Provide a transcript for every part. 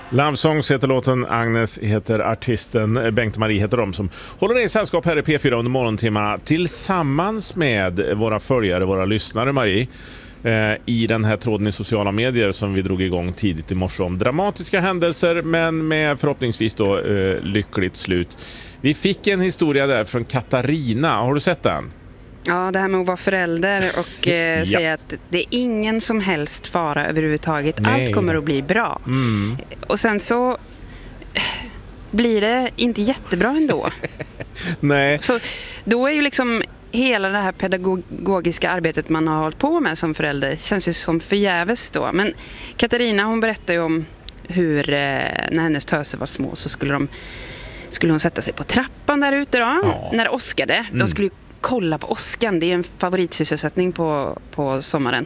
Love Songs heter låten, Agnes heter artisten, Bengt och Marie heter de som håller dig i sällskap här i P4 under morgontimmarna tillsammans med våra följare, våra lyssnare, Marie, i den här tråden i sociala medier som vi drog igång tidigt i morse om dramatiska händelser men med förhoppningsvis då lyckligt slut. Vi fick en historia där från Katarina, har du sett den? Ja, det här med att vara förälder och säga att det är ingen som helst fara överhuvudtaget. Nej. Allt kommer att bli bra. Och sen så blir det inte jättebra ändå. Nej. Så då är ju liksom hela det här pedagogiska arbetet man har hållit på med som förälder känns ju som förgäves då. Men Katarina, hon berättar ju om hur när hennes töser var små så skulle hon sätta sig på trappan där ute då. Ja. När det åskade. De skulle ju kolla på åskan. Det är en favoritsysselsättning på sommaren.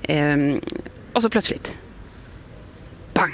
Och så plötsligt bang!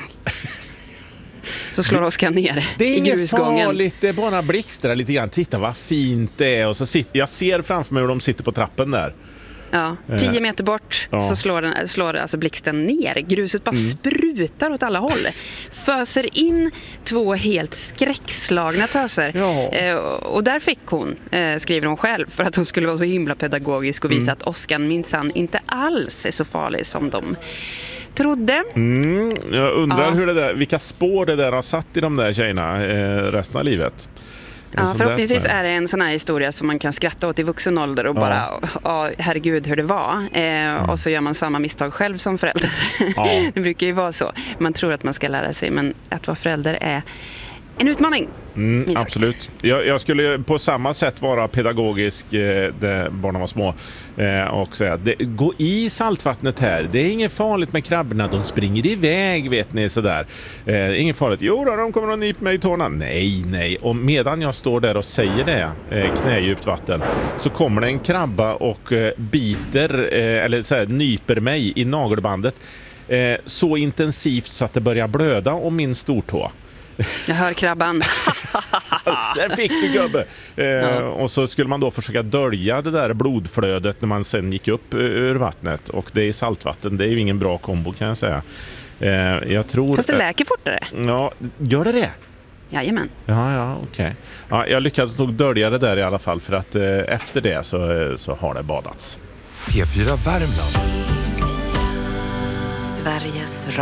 Så slår åskan ner det är i grusgången. Det är farligt, det är bara blixtrar lite grann. Titta vad fint det är. Och så jag ser framför mig hur de sitter på trappen där. Ja, 10 meter bort så slår alltså blixten ner. Gruset bara sprutar åt alla håll. Föser in 2 helt skräckslagna töser. Och där fick hon, skriver hon själv, för att hon skulle vara så himla pedagogisk och visa att åskan minsann inte alls är så farlig som de trodde. Jag undrar hur vilka spår det där har satt i de där tjejerna resten av livet. Ja, förhoppningsvis är det en sån här historia som man kan skratta åt i vuxen ålder och bara, herregud hur det var. Och så gör man samma misstag själv som förälder. Det brukar ju vara så. Man tror att man ska lära sig, men att vara förälder är en utmaning. Absolut. Jag skulle på samma sätt vara pedagogisk där barnen var små och säga gå i saltvattnet här. Det är inget farligt med krabborna. De springer iväg, vet ni, sådär. Inget farligt. Jo då, de kommer att nypa mig i tårna. Nej. Och medan jag står där och säger det, knädjupt vatten, så kommer det en krabba och biter eller så här, nyper mig i nagelbandet så intensivt så att det börjar blöda om min stortå. Jag hör krabban. Där fick du, gubbe. Och så skulle man då försöka dölja det där blodflödet när man sen gick upp ur vattnet. Och det är saltvatten. Det är ju ingen bra kombo, kan jag säga. Jag tror... Fast det läker fortare. Ja, gör det? Jajamän. Ja, okej. Ja, jag lyckades nog dölja det där i alla fall. För att efter det så har det badats. P4 Värmland. Sveriges